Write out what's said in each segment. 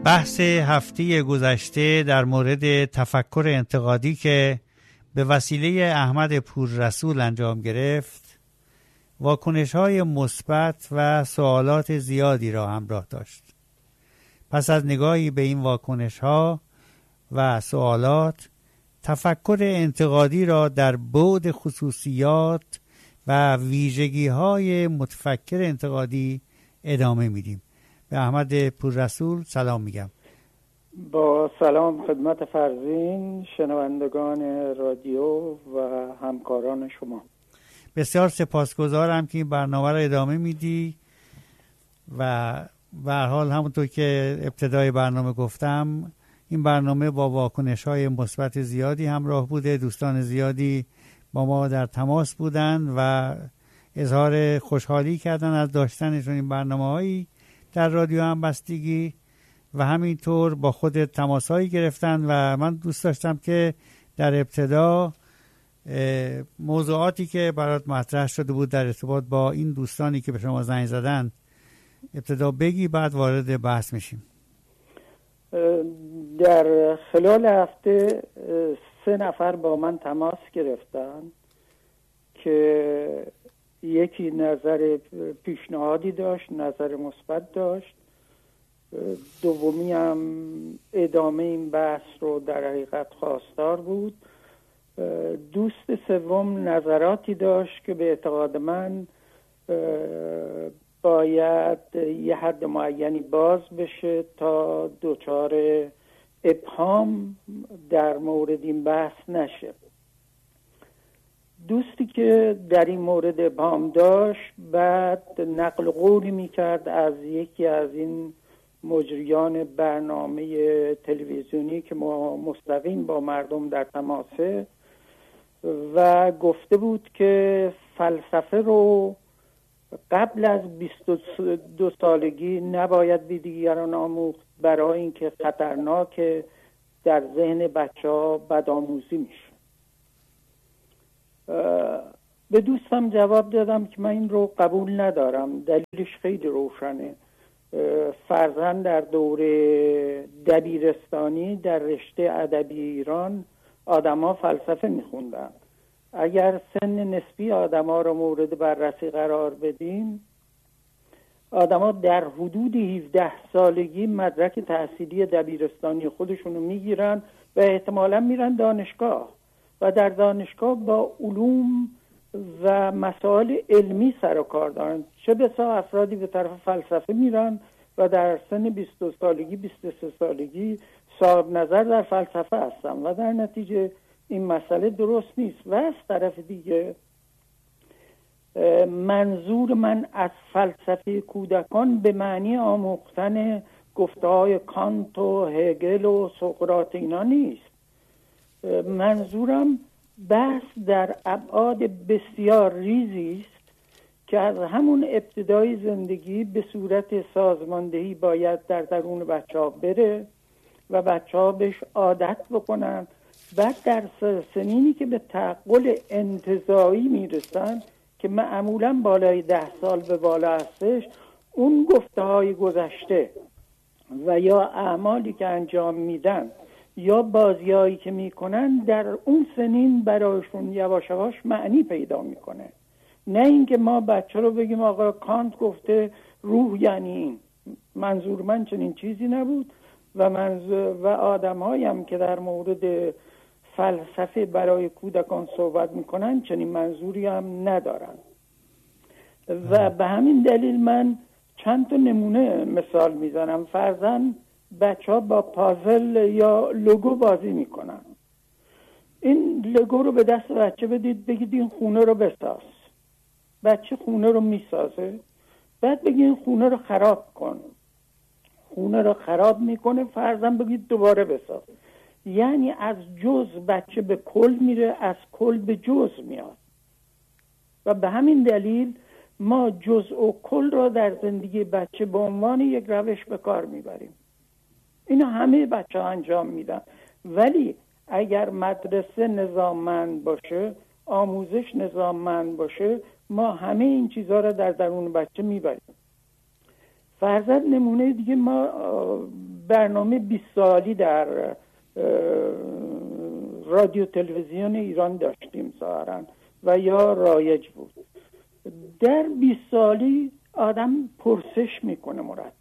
بحث هفته گذشته در مورد تفکر انتقادی که به وسیله احمد پوررسول انجام گرفت واکنش‌های مثبت و سوالات زیادی را همراه داشت. پس از نگاهی به این واکنش‌ها و سوالات، تفکر انتقادی را در بعد خصوصیات و ویژگی‌های متفکر انتقادی ادامه میدیم. به احمد پوررسول سلام میگم. با سلام خدمت فرزین، شنوندگان رادیو و همکاران شما. بسیار سپاسگزارم که این برنامه را ادامه میدی و به هر حال همونطور که ابتدای برنامه گفتم، این برنامه با واکنش‌های مثبت زیادی همراه بوده. دوستان زیادی با ما در تماس بودن و اظهار خوشحالی کردن از داشتنشون این برنامه‌هایی در رادیو همبستگی و همینطور با خود تماس‌هایی گرفتن و من دوست داشتم که در ابتدا موضوعاتی که برات مطرح شده بود در ارتباط با این دوستانی که به شما زنگ زدن ابتدا بگی، بعد وارد بحث میشیم. در خلال هفته 3 نفر با من تماس گرفتن که یکی نظر پیشنهادی داشت، نظر مثبت داشت، دومی هم ادامه این بحث رو در حقیقت خواستار بود. دوست سوم نظراتی داشت که به اعتقاد من باید یه حد معینی باز بشه تا دچار ابهام در مورد این بحث نشه. دوستی که در این مورد ابهام داشت بعد نقل قولی میکرد از یکی از این مجریان برنامه تلویزیونی که مستقیم با مردم در تماسه و گفته بود که فلسفه رو قبل از 22 سالگی نباید به دیگران آموخت، برای اینکه خطرناکه، در ذهن بچه‌ها بدآموزی میشه. به دوستم جواب دادم که من این رو قبول ندارم. دلیلش خیلی روشنه. فرزند در دوره دبیرستانی در رشته ادبی ایران آدم‌ها فلسفه میخوندن. اگر سن نسبی آدم‌ها رو مورد بررسی قرار بدیم، آدم‌ها در حدود 17 سالگی مدرک تحصیلی دبیرستانی خودشونو میگیرن و احتمالاً میرن دانشگاه و در دانشگاه با علوم و مسائل علمی سر و کار دارن. چه بسا افرادی به طرف فلسفه میرن و در سن 22 سالگی 23 سالگی صاحب نظر در فلسفه هستن و در نتیجه این مسئله درست نیست. و از طرف دیگه منظور من از فلسفه کودکان به معنی آموختن گفته‌های کانت و هگل و سقراط اینا نیست. منظورم بحث در ابعاد بسیار ریزی است که از همون ابتدای زندگی به صورت سازماندهی باید در درون بچه‌ها بره و بچه‌ها بهش عادت بکنن. بعد در سنینی که به تعقل انتزاعی میرسن که معمولاً بالای 10 سال به بالا هستش، اون گفته‌های گذشته و یا اعمالی که انجام میدن یا بازیایی که میکنن در اون سنین برایشون یواش یواش معنی پیدا میکنه. نه اینکه ما بچه رو بگیم آقا کانت گفته روح یعنی این. منظور من چنین چیزی نبود و آدم‌هایی هم که در مورد فلسفه برای کودکان صحبت میکنن چنین منظوری هم ندارن. و به همین دلیل من چند تا نمونه مثال میزنم. فرضاً بچه‌ها با پازل یا لوگو بازی میکنن. این لوگو رو به دست بچه بدید، بگید این خونه رو بساز. بچه خونه رو میسازه. بعد بگید این خونه رو خراب کن. خونه رو خراب میکنه. فرضاً بگید دوباره بساز. یعنی از جز بچه به کل میره، از کل به جز میاد. و به همین دلیل ما جزء و کل را در زندگی بچه به عنوان یک روش به کار میبریم. اینا همه بچه ها انجام میدن. ولی اگر مدرسه نظاممند باشه، آموزش نظاممند باشه، ما همه این چیزها را در درون بچه میبریم. فرضاً نمونه دیگه، ما برنامه 20 سالی در رادیو تلویزیون ایران داشتیم ظاهراً و یا رایج بود. در 20 سالی آدم پرسش میکنه،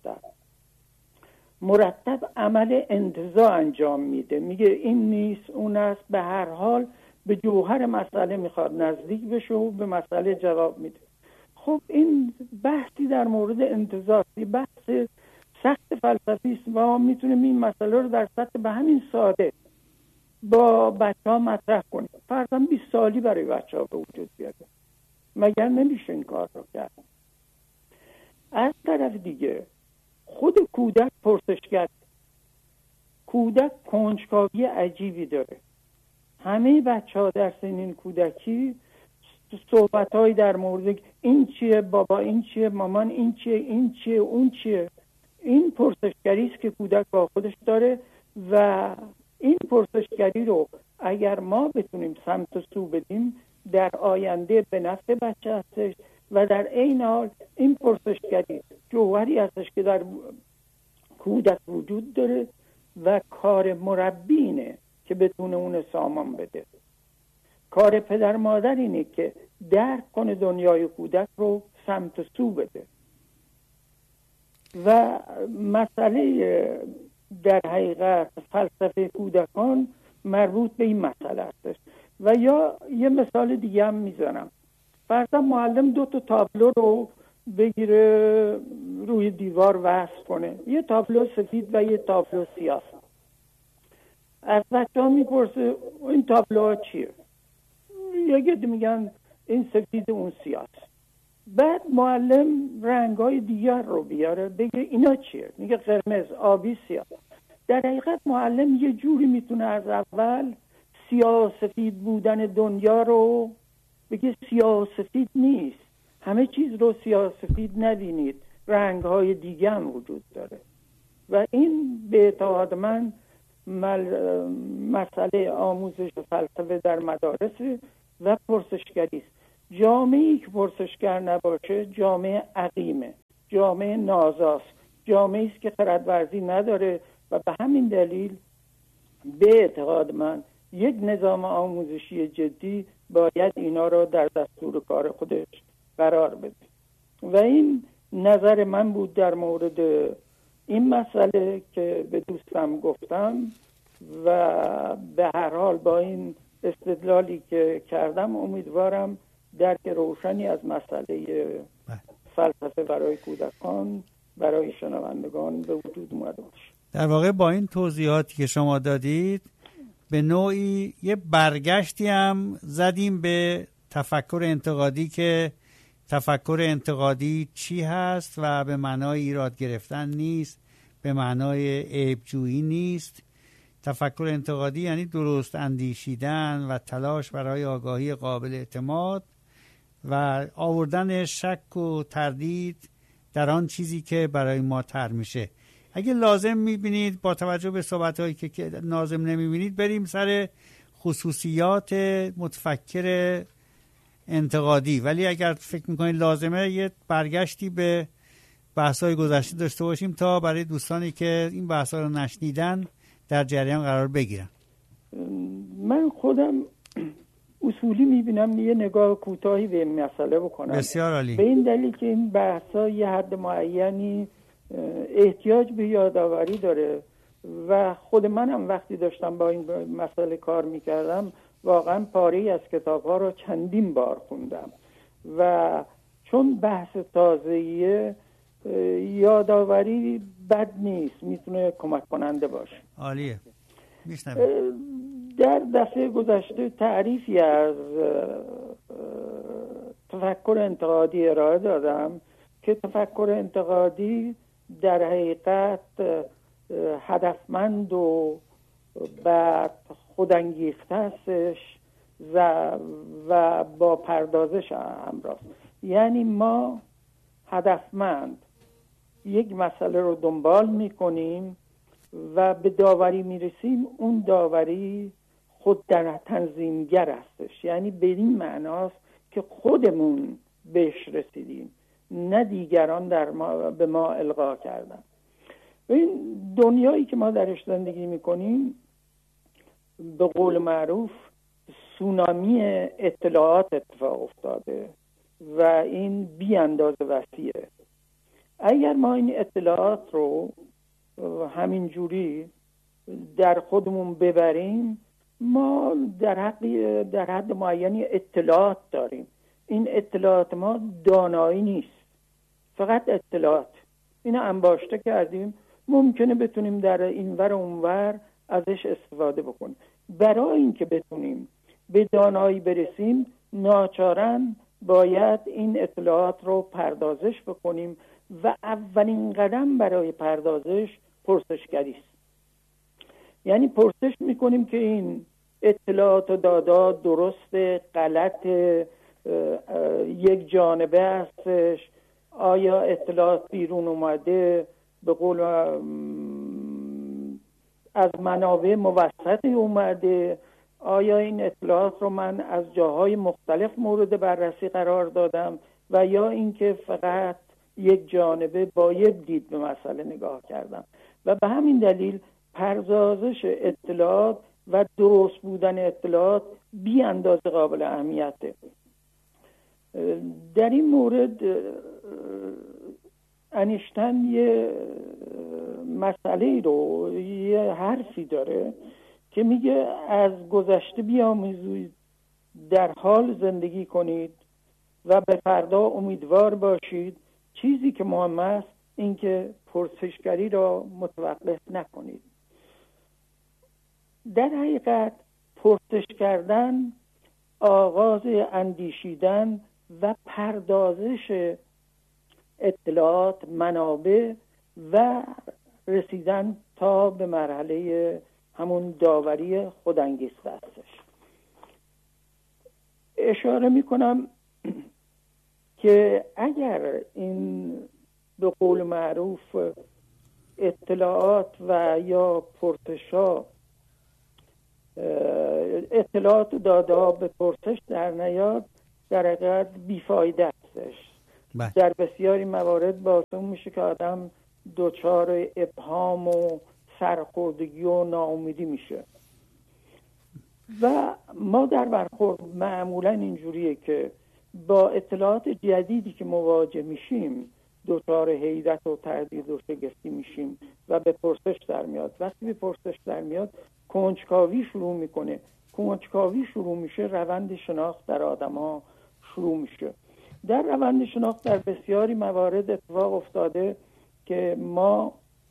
مرتب عمل انتزاع انجام میده، میگه این نیست اون است، به هر حال به جوهر مسئله میخواد نزدیک بشه و به مسئله جواب میده. خب این بحثی در مورد انتزاع، بحث سخت فلسفی است. ما میتونیم این مسئله رو در سطح به همین ساده با بچه‌ها مطرح کنیم. فرضاً 20 سالی برای بچه‌ها به وجود بیاره، مگر نمیشه این کار رو کرد؟ از طرف دیگه خود کودک پرسشگر، کودک کنجکاوی عجیبی داره. همه بچه‌ها در سنین کودکی صحبت‌هایی در مورد این چیه بابا، این چیه مامان، این چیه، این چیه، اون چیه، این پرسشگری است که کودک با خودش داره و این پرسشگری رو اگر ما بتونیم سمت و سو بدیم در آینده به نفع بچه هستش و در عین حال این پرسشگری جوهری هستش که در کودک وجود داره و کار مربی اینه که بتونه اون سامان بده. کار پدر مادر اینه که درک کنه دنیای کودک رو سمت و سو بده. و مسئله در حقیقت فلسفه کودکان مربوط به این مسئله است. و یا یه مثال دیگه هم میزنم. فرضاً معلم 2 تابلو رو بگیره روی دیوار وصل کنه، یه تابلو سفید و یه تابلو سیاه. از بچه‌ها میپرسه این تابلوها چیه؟ یکی میگن این سفید اون سیاه. بعد معلم رنگ‌های دیگر رو بیاره بگه اینا چیه؟ میگه قرمز، آبی، سیاه. در حقیقت معلم یه جوری میتونه از اول سیاه سفید بودن دنیا رو بگه سیاه سفید نیست، همه چیز رو سیاه سفید نبینید، رنگ‌های دیگه هم وجود داره. و این به اعتقاد من مسئله آموزش فلسفه در مدارس و پرسشگری است. جامعه‌ای که پرسشگر نباشه جامعه عقیمه، جامعه نازاست، جامعه‌ای است که خردورزی نداره و به همین دلیل به اعتقاد من یک نظام آموزشی جدی باید اینا رو در دستور کار خودش قرار بده. و این نظر من بود در مورد این مسئله که به دوستم گفتم و به هر حال با این استدلالی که کردم امیدوارم درک روشنی از مسئله فلسفه برای کودکان برای شنوندگان به وجود اومده باشه. در واقع با این توضیحاتی که شما دادید به نوعی یه برگشتی هم زدیم به تفکر انتقادی که تفکر انتقادی چی هست و به معنای ایراد گرفتن نیست، به معنای عیبجویی نیست. تفکر انتقادی یعنی درست اندیشیدن و تلاش برای آگاهی قابل اعتماد و آوردن شک و تردید در آن چیزی که برای ما طرح میشه. اگه لازم میبینید با توجه به صحبت‌هایی که لازم نمیبینید بریم سر خصوصیات متفکر انتقادی، ولی اگر فکر میکنید لازمه یه برگشتی به بحث‌های گذشته داشته باشیم تا برای دوستانی که این بحث‌ها رو نشنیدن در جریان قرار بگیرن. من خودم اصولی میبینم یه نگاه کوتاهی به این مسئله بکنم. بسیار عالی. به این دلیل که این بحث‌ها یه حد معینی احتیاج به یادآوری داره و خود منم وقتی داشتم با این مسئله کار میکردم واقعا پاره‌ای از کتاب‌ها رو چندین بار خوندم و چون بحث تازه‌ایه یادآوری بد نیست، میتونه کمک کننده باشه. عالیه. در دفعه گذشته تعریفی از تفکر انتقادی ارائه دادم که تفکر انتقادی در حقیقت هدفمند و بعد خودانگیخته هستش و با پردازش همراه. یعنی ما هدفمند یک مسئله رو دنبال میکنیم و به داوری میرسیم. اون داوری خود در تنظیمگر هستش، یعنی به این معناست که خودمون بهش رسیدیم، نه دیگران به ما القا کردن. این دنیایی که ما درش زندگی میکنیم به قول معروف سونامی اطلاعات اتفاق افتاده و این بی اندازه وسیعه. اگر ما این اطلاعات رو همین جوری در خودمون ببریم، ما در حد معینی اطلاعات داریم. این اطلاعات ما دانایی نیست، فقط اطلاعات. اینو انباشته کردیم، ممکنه بتونیم در اینور و اونور ازش استفاده بکنیم. برای اینکه بتونیم به دانایی برسیم ناچاراً باید این اطلاعات رو پردازش بکنیم و اولین قدم برای پردازش پرسشگری است. یعنی پرسش میکنیم که این اطلاعات و دادا درست، غلط، یک جانبه هستش، آیا اطلاعات بیرون اومده، به قول از منابع موثقی اومده، آیا این اطلاعات رو من از جاهای مختلف مورد بررسی قرار دادم و یا اینکه فقط یک جانبه با یک دید به مسئله نگاه کردم. و به همین دلیل پردازش اطلاعات و درست بودن اطلاعات بی اندازه قابل اهمیته. در این مورد انیشتین یه مسئله رو، یه حرفی داره که میگه از گذشته بیاموزید، در حال زندگی کنید و به فردا امیدوار باشید. چیزی که مهم است این که پرسشگری را متوقف نکنید. در حقیقت پرسش کردن آغاز اندیشیدن و پردازش اطلاعات، منابع و رسیدن تا به مرحله همون داوری خودانگیخته هستش. اشاره میکنم که اگر این به قول معروف اطلاعات و یا پرسش‌ها، اطلاعات داده به پرسش در نیاد، در حقیقت بیفایده هستش. در بسیاری موارد باعث میشه که آدم دچار ابهام و سرخوردگی و ناامیدی میشه. و ما در برخورد معمولا اینجوریه که با اطلاعات جدیدی که مواجه میشیم دچار حیرت و تردید و شگفتی میشیم و به پرسش در میاد. وقتی به پرسش در میاد کنجکاوی شروع میکنه. کنجکاوی شروع میشه، روند شناخت در آدم‌ها شروع میشه. در روند شناخت در بسیاری موارد اتفاق افتاده که ما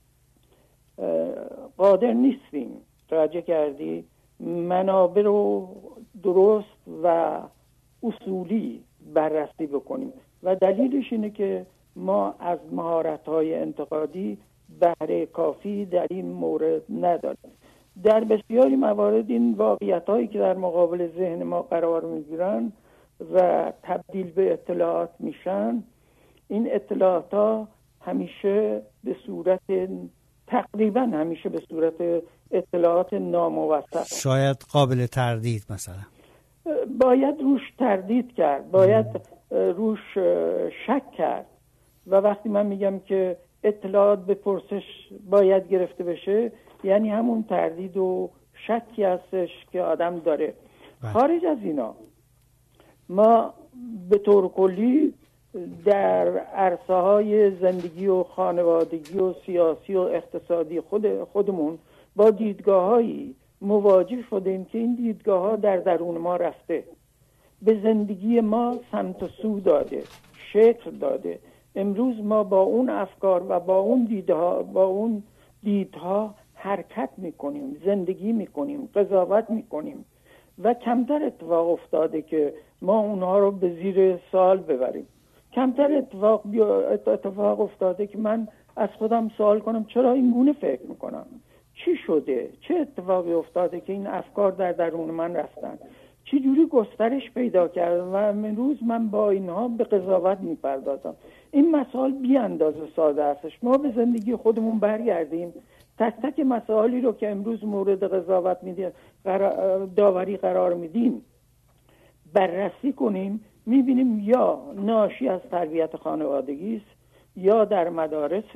قادر نیستیم، توجه کردی، منابع رو درست و اصولی بررسی بکنیم و دلیلش اینه که ما از مهارت‌های انتقادی بهره کافی در این مورد نداریم. در بسیاری موارد این واقعیت‌هایی که در مقابل ذهن ما قرار می‌گیرن و تبدیل به اطلاعات میشن، این اطلاعات‌ها همیشه به صورت تقریبا همیشه به صورت اطلاعات ناموثق، شاید قابل تردید، مثلا باید روش تردید کرد، باید روش شک کرد. و وقتی من میگم که اطلاعات به پرسش باید گرفته بشه، یعنی همون تردید و شکی هستش که آدم داره. خارج از اینا ما به طور کلی در عرصه‌های زندگی و خانوادگی و سیاسی و اقتصادی خودمون با دیدگاه‌هایی مواجه شدیم که این دیدگاه‌ها در درون ما رفته، به زندگی ما سمت و سو داده، شکل داده. امروز ما با اون افکار و با اون دیدها حرکت میکنیم، زندگی میکنیم، قضاوت میکنیم و کمتر اتفاق افتاده که ما اونها رو به زیر سوال ببریم. کمتر اتفاق افتاده که من از خودم سوال کنم چرا این گونه فکر میکنم، چی شده، چه اتفاقی افتاده که این افکار در درون من رفتن، چی جوری گسترش پیدا کردن و امروز من با اینها به قضاوت میپردازم. این مسائل بی اندازه ساده هستش. ما به زندگی خودمون برگردیم، تک تک مسائلی رو که امروز مورد قضاوت داوری قرار میدیم بررسی کنیم، میبینیم یا ناشی از تربیت خانوادگی است، یا در مدارس،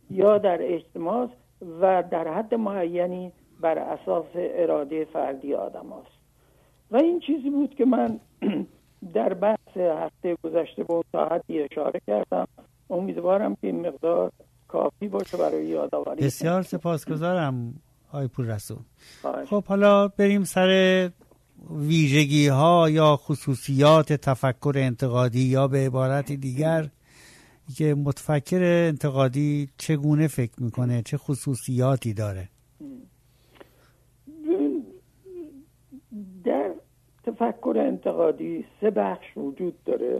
یا در اجتماع و در حد معینی بر اساس اراده فردی آدم هست. و این چیزی بود که من در بحث هفته گذشته به اون ساعتی اشاره کردم. امیدوارم که این مقدار کافی باشه برای یادآوری. بسیار سپاسگزارم آقای پوررسول. خب حالا بریم سر ویژگی ها یا خصوصیات تفکر انتقادی، یا به عبارت دیگر که متفکر انتقادی چگونه فکر میکنه، چه خصوصیاتی داره؟ در تفکر انتقادی 3 بخش وجود داره.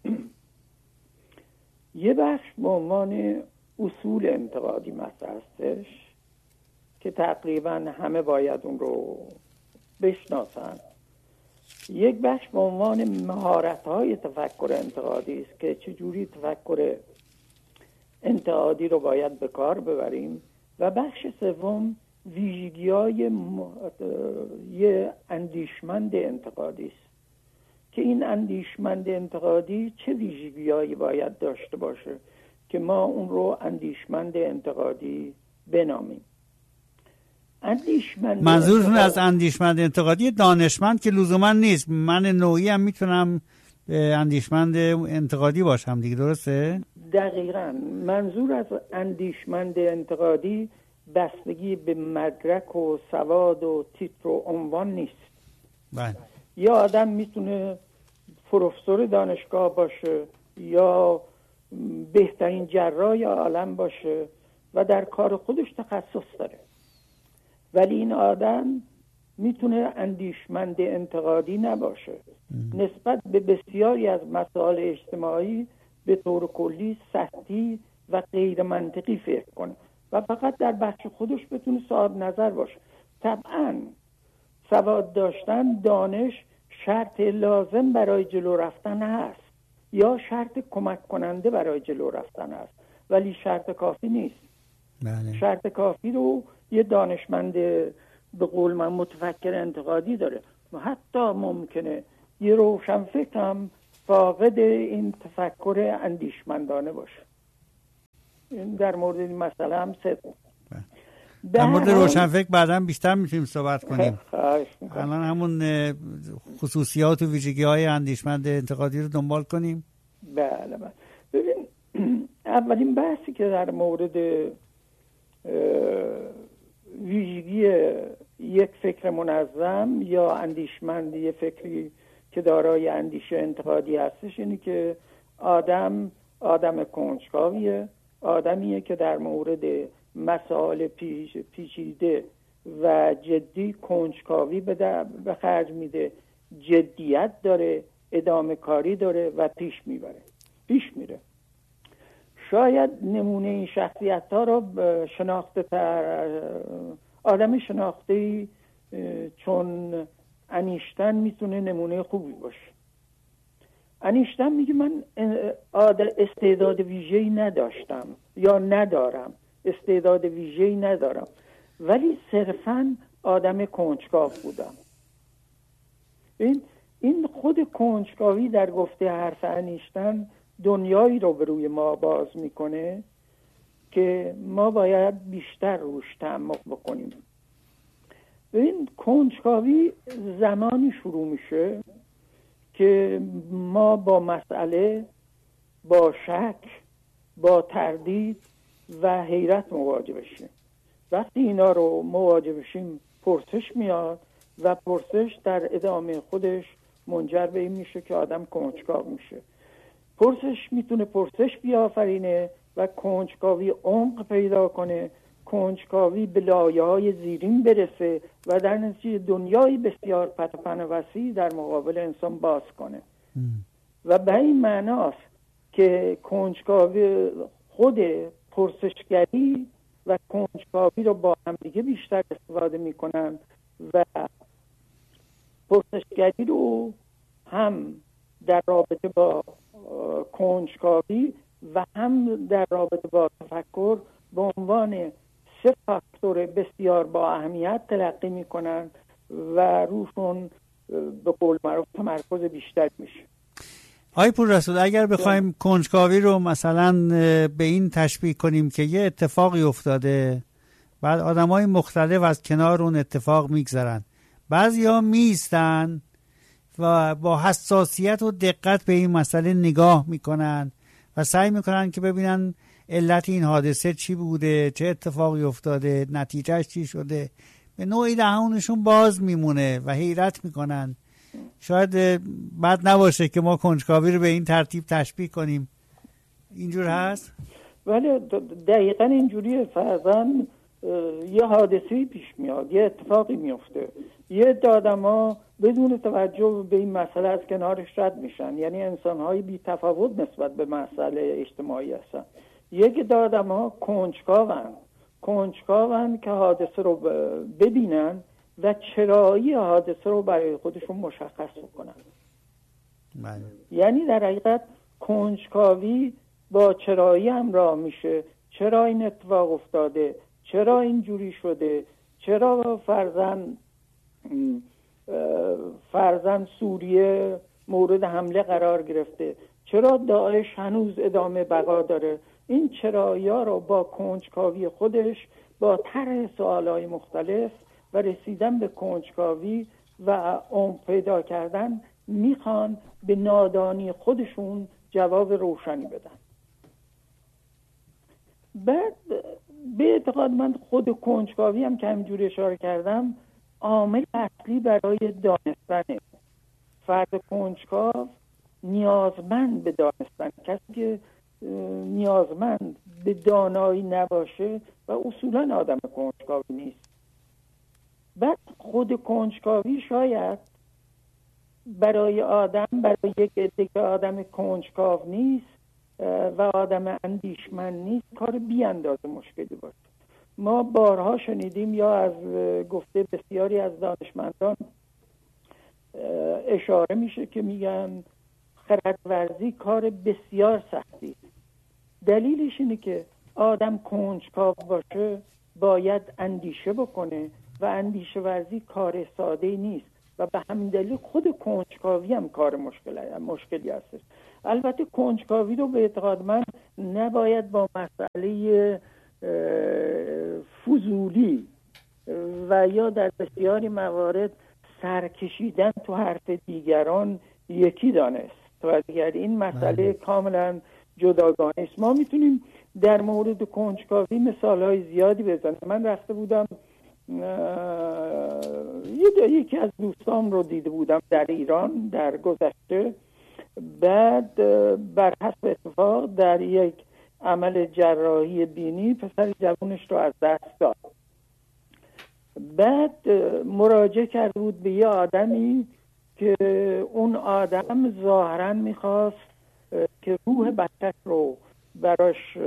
یه بخش به عنوان اصول انتقادی مطرح هستش که تقریبا همه باید اون رو بشناسن. یک بخش به عنوان مهارت‌های تفکر انتقادی است که چجوری تفکر انتقادی رو باید به کار ببریم. و بخش سوم ویژگی‌های یه اندیشمند انتقادی است که این اندیشمند انتقادی چه ویژگی‌هایی باید داشته باشه که ما اون رو اندیشمند انتقادی بنامیم. منظورتون از اندیشمند انتقادی دانشمند که لزوما نیست، من نوعی هم میتونم اندیشمند انتقادی باشم دیگه، درسته؟ دقیقاً. منظور از اندیشمند انتقادی بستگی به مدرک و سواد و تیتر و عنوان نیست. بله. یا آدم میتونه پروفسور دانشگاه باشه یا بهترین جراح عالم باشه و در کار خودش تخصص داره، ولی این آدم میتونه اندیشمند انتقادی نباشه. نسبت به بسیاری از مسائل اجتماعی به طور کلی سطحی و غیر منطقی فکر کنه و فقط در بخش خودش بتونه صاحب نظر باشه. طبعاً سواد داشتن، دانش شرط لازم برای جلو رفتن هست یا شرط کمک کننده برای جلو رفتن هست، ولی شرط کافی نیست. بله. شرط کافی رو یه دانشمند به قول من متفکر انتقادی داره و حتی ممکنه یه روشنفکر هم فاقد این تفکر اندیشمندانه باشه. این در مورد این مسئله هم در مورد روشنفکر بعداً بیشتر میتونیم صحبت کنیم. الان همون خصوصیات و ویژگی‌های اندیشمند انتقادی رو دنبال کنیم. بله بله. ببین، اولین بحثی که در مورد ویژگی یک فکر منظم یا اندیشمند، یک فکری که دارای اندیشه انتقادی هستش، اینه که آدم کنجکاویه، آدمیه که در مورد مسائل پیچیده و جدی کنجکاوی به خرج میده، جدیت داره، ادامه کاری داره و پیش میره. شاید نمونه این شخصیت ها رو آدم شناخته چون انیشتن میتونه نمونه خوبی باشه. انیشتن میگه من استعداد ویژه‌ای نداشتم یا ندارم، استعداد ویژه‌ای ندارم، ولی صرفاً آدم کنجکاو بودم. این خود کنجکاوی در گفته حرف انیشتن دنیایی رو به روی ما باز میکنه که ما باید بیشتر روش تعمق بکنیم. این کنجکاوی زمانی شروع میشه که ما با مسئله، با شک، با تردید و حیرت مواجه بشیم. وقتی اینا رو مواجه بشیم پرسش میاد و پرسش در ادامه خودش منجر به این میشه که آدم کنجکاو میشه. پرسش میتونه پرسش بیافرینه و کنجکاوی عمق پیدا کنه، کنجکاوی به لایه‌های زیرین برسه و در نتیجه دنیای بسیار پتپن و وسیع در مقابل انسان باز کنه. و به این معناست که کنجکاوی، خود پرسشگری و کنجکاوی رو با هم دیگه بیشتر استفاده میکنن و پرسشگری رو هم در رابطه با کنجکاوی و هم در رابطه با تفکر به عنوان 3 فاکتور بسیار با اهمیت تلقی میکنن و روشون به قول معروف تمرکز بیشتر میشه. آقای پوررسول، اگر بخوایم کنجکاوی رو مثلا به این تشبیه کنیم که یه اتفاقی افتاده، بعد آدمای مختلف از کنار اون اتفاق میگذرن، بعضیا میستن و با حساسیت و دقت به این مسئله نگاه میکنن و سعی میکنن که ببینن علت این حادثه چی بوده، چه اتفاقی افتاده، نتیجهش چی شده. به نوعی دهانشون باز میمونه و حیرت میکنن. شاید بد نباشه که ما کنجکاوی رو به این ترتیب تشبیه کنیم. اینجور هست؟ ولی دقیقا اینجوریه. فرضاً یه حادثه‌ای پیش میاد، یه اتفاقی میفته، یه آدم‌ها بدون توجه به این مسئله از کنارش رد میشن، یعنی انسان‌های بی تفاوت نسبت به مسئله اجتماعی هستن. یک آدم‌ها کنجکاون که حادثه رو ببینن و چرایی حادثه رو برای خودشون مشخص بکنن. یعنی در حقیقت کنجکاوی با چرایی همراه میشه. چرا این اتفاق افتاده؟ چرا اینجوری شده؟ چرا فرضاً سوریه مورد حمله قرار گرفته؟ چرا داعش هنوز ادامه بقا داره؟ این چرایی‌ها رو با کنجکاوی خودش، با طرح سوالای مختلف و رسیدن به کنجکاوی و عمق پیدا کردن، میخوان به نادانی خودشون جواب روشنی بدن. بعد به اعتقاد من خود کنجکاوی هم که همینجوری اشاره کردم عامل اصلی برای دانستنه. فرد کنجکاو نیازمند به دانستن. کسی که نیازمند به دانایی نباشه و اصولا آدم کنجکاوی نیست. بعد خود کنجکاوی شاید برای یک عده که آدم کنجکاو نیست و آدم اندیشمند نیست کار بی اندازه مشکلی باشه. ما بارها شنیدیم یا از گفته بسیاری از دانشمندان اشاره میشه که میگن خردورزی کار بسیار سختی. دلیلش اینه که آدم کنجکاو باشه باید اندیشه بکنه و اندیشه ورزی کار ساده نیست و به همین دلیل خود کنجکاوی هم کار مشکلی هست. البته کنجکاوی رو به اعتقاد من نباید با مسئله فضولی و یا در بسیاری موارد سرکشیدن تو حرف دیگران یکی دانست. این مسئله کاملا جداگانه است. ما میتونیم در مورد کنجکاوی مثالهای زیادی بزنیم. من رفته بودم یکی از دوستام رو دیده بودم در ایران در گذشته. بعد بر حسب اتفاق در یک عمل جراحی بینی پسر جوانش رو از دست داد. بعد مراجعه کرده بود به یه آدمی که اون آدم ظاهراً میخواست که روح بچه‌ش رو براش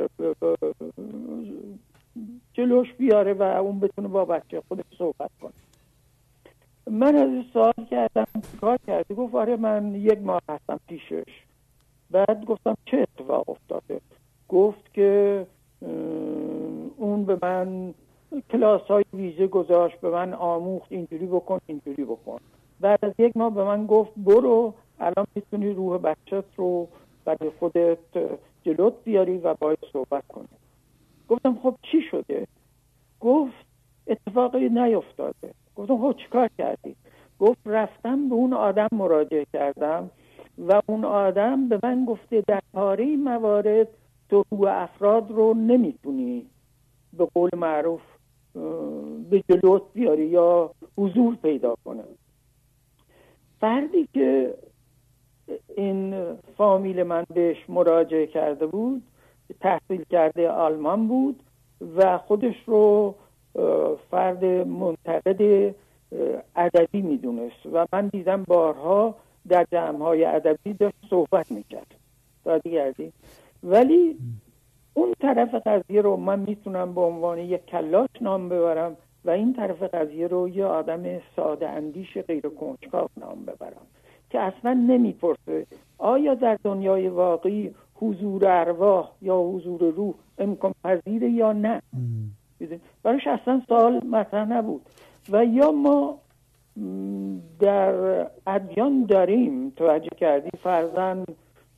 جلوش بیاره و اون بتونه با بچه خودش صحبت کنه. من از سوال کردم کار کردی؟ گفت آره من 1 ماه هستم پیشش. بعد گفتم چه اتفاق افتاده؟ گفت که اون به من کلاس‌های ویژه گذاشت، به من آموخت اینجوری بکن اینجوری بکن. بعد از 1 ماه به من گفت برو الان میتونی روح بچت رو برای خودت جلوت بیاری و باید صحبت کنی. گفتم خب چی شده؟ گفت اتفاقی نیفتاده. گفتم خب چیکار کردی؟ گفت رفتم به اون آدم مراجعه کردم و اون آدم به من گفته در پاره موارد تو افراد رو نمیتونی به قول معروف به جلوت بیاری یا حضور پیدا کنه. فردی که این فامیل من بهش مراجعه کرده بود تحصیل کرده آلمان بود و خودش رو فرد منتقد ادبی میدونست و من دیدم بارها در جمع‌های ادبی داشت صحبت میکرد. دادیگردی. ولی اون طرف قضیه رو من میتونم به عنوان یک کلاش نام ببرم و این طرف قضیه رو یه آدم ساده اندیش غیر کنجکاو نام ببرم که اصلا نمیپرسه آیا در دنیای واقعی حضور ارواح یا حضور روح امکان پذیره یا نه. براش اصلا سوال مطرح نبود. و یا ما در ادیان داریم توجه کردی فرضاً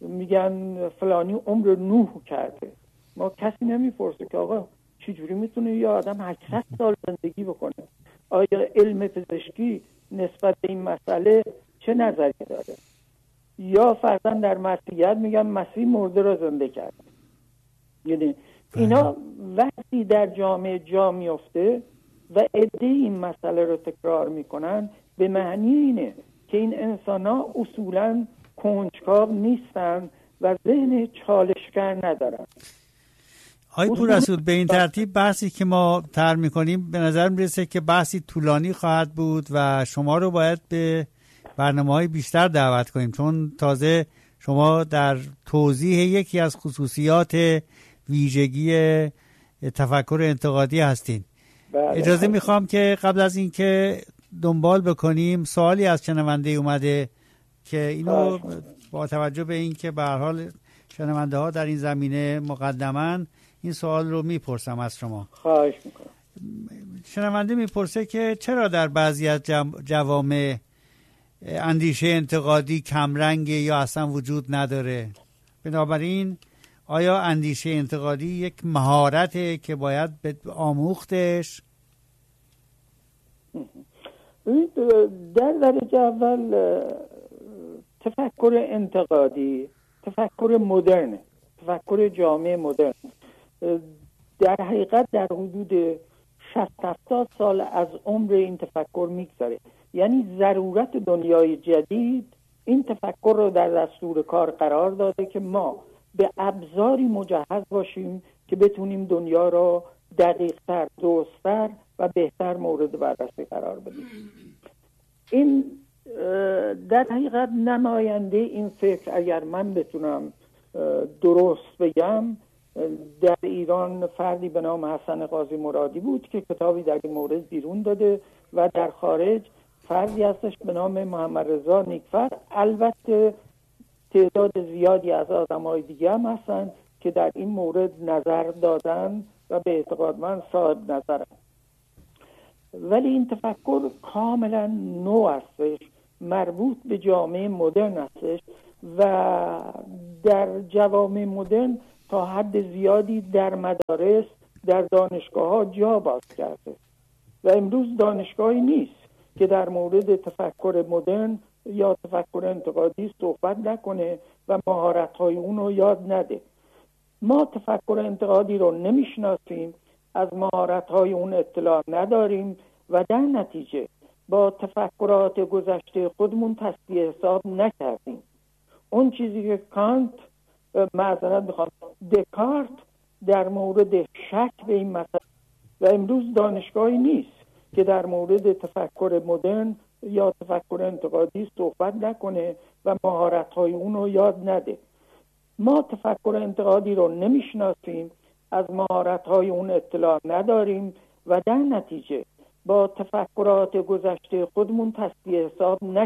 میگن فلانی عمر نوح کرده. ما کسی نمیپرسه که آقا چجوری میتونه یه آدم 800 سال زندگی بکنه؟ آیا علم پزشکی نسبت به این مسئله چه نظری داره؟ یا فرضاً در مسیحیت میگن مسیح مرده را زنده کرد. یعنی اینا وقتی در جامعه جا میفته و عده این مسئله رو تکرار میکنن، به معنی اینه که این انسان‌ها اصولاً کنجکاو نیستن و ذهن چالشگر ندارن. آقای پوررسول، به این ترتیب بحثی که ما طرح می‌کنیم به نظر میرسه که بحثی طولانی خواهد بود و شما رو باید به برنامه‌های بیشتر دعوت کنیم، چون تازه شما در توضیح یکی از خصوصیات ویژگی تفکر انتقادی هستین. اجازه میخوام که قبل از اینکه دنبال بکنیم سوالی از شنونده اومده که اینو با توجه به اینکه به هر حال شنونده ها در این زمینه مقدماً این سوال رو میپرسم از شما. خواهش میکنم. شنونده میپرسه که چرا در بعضی از جوامع اندیشه انتقادی کمرنگ یا اصلا وجود نداره؟ بنابراین آیا اندیشه انتقادی یک مهارته که باید آموختش؟ در درجه اول تفکر انتقادی تفکر مدرن، تفکر جامعه مدرن در حقیقت در حدود 60-70 سال از عمر این تفکر میگذره. یعنی ضرورت دنیای جدید این تفکر رو در دستور کار قرار داده که ما به ابزاری مجهز باشیم که بتونیم دنیا رو دقیق‌تر، درست‌تر و بهتر مورد بررسی قرار بدیم. این در حقیقت نماینده این فکر، اگر من بتونم درست بگم، در ایران فردی به نام حسن قاضی مرادی بود که کتابی در این مورد بیرون داده و در خارج فردی هستش به نام محمد رضا نیکفر. البته تعداد زیادی از آدم‌های دیگه هم هستن که در این مورد نظر دادن و به اعتقاد من صاحب نظرن. ولی این تفکر کاملا نو هستش، مربوط به جامعه مدرن هستش و در جوامع مدرن تا حد زیادی در مدارس، در دانشگاه ها جا باز کرده و امروز دانشگاهی نیست که در مورد تفکر مدرن یا تفکر انتقادی صحبت نکنه و مهارت‌های اون رو یاد نده. ما تفکر انتقادی رو نمیشناسیم، از مهارت‌های اون اطلاع نداریم و در نتیجه با تفکرات گذشته خودمون تصحیح حساب نکردیم. اون چیزی که کانت، معذرت میخوام، دکارت در مورد شک به این مسئله و امروز دانشگاهی نیست که در مورد تفکر مدرن یا تفکر انتقادی صحبت نکنه و مهارت‌های اون رو یاد نده. ما تفکر انتقادی رو نمیشناسیم، از مهارت‌های اون اطلاع نداریم و در نتیجه با تفکرات گذشته خودمون تصحیح حساب نکردیم.